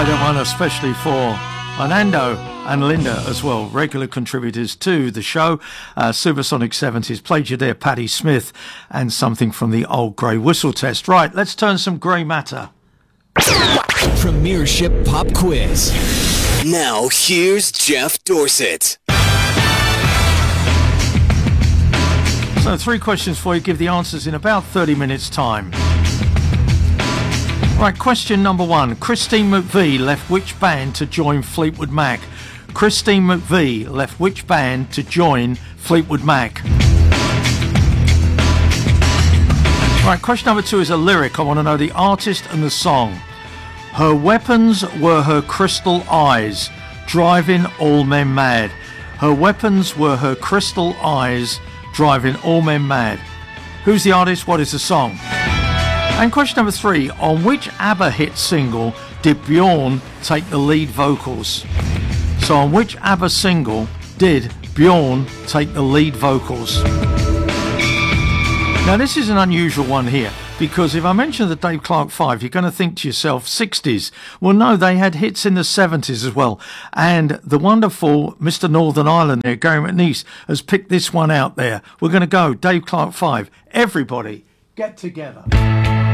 Play that one especially for Anando and Linda as well, regular contributors to the show. Supersonic 70s played you there, Patti Smith, and something from the old Grey Whistle Test. Right, let's turn some grey matter. Premiership Pop Quiz. Now here's Jeff Dorset. So 3 questions for you. Give the answers in about 30 minutes time. Right, question number 1. Christine McVie left which band to join Fleetwood Mac? Christine McVie left which band to join Fleetwood Mac? Right, question number 2 is a lyric. I want to know the artist and the song. Her weapons were her crystal eyes, driving all men mad. Her weapons were her crystal eyes, driving all men mad. Who's the artist? What is the song? And question number 3, on which ABBA hit single did Bjorn take the lead vocals? So on which ABBA single did Bjorn take the lead vocals? Now this is an unusual one here, because if I mention the Dave Clark 5, you're going to think to yourself, 60s. Well, no, they had hits in the 70s as well. And the wonderful Mr. Northern Ireland there, Gary McNeice, has picked this one out there. We're going to go, Dave Clark 5. Everybody, get together.